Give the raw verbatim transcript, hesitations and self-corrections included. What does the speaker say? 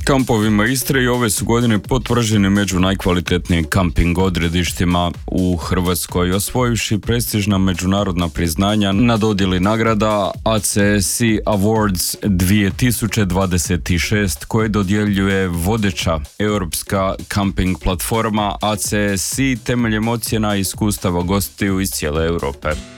Kampovima Istre i ove su godine potvrđeni među najkvalitetnijim kamping odredištima u Hrvatskoj, osvojivši prestižna međunarodna priznanja na dodjeli nagrada A C S C Awards dvije tisuće dvadeset šest koje dodjeljuje vodeća europska kamping platforma A C S C temeljem ocjena i iskustava gostiju iz cijele Europe.